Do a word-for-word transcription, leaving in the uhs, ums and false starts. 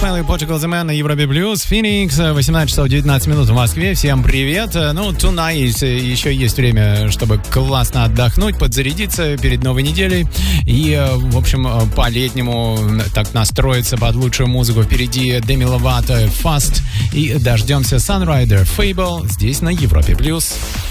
Marshmello и Portugal The Man на Европе Плюс. Феникс, восемнадцать часов девятнадцать минут в Москве. Всем привет. Ну, tonight еще есть время, чтобы классно отдохнуть, подзарядиться перед новой неделей. И, в общем, по-летнему так настроиться под лучшую музыку. Впереди Demi Lovato, Fast. И дождемся Sunrider, Fable здесь на Европе Плюс.